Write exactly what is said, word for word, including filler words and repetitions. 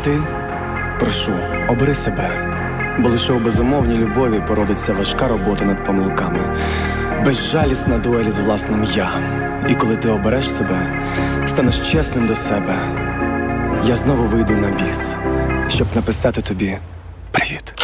ти, прошу, обери себе, бо лише у безумовній любові породиться важка робота над помилками, безжалісна дуель з власним «я». І коли ти обереш себе, станеш чесним до себе, я знову вийду на біс, щоб написати тобі привіт.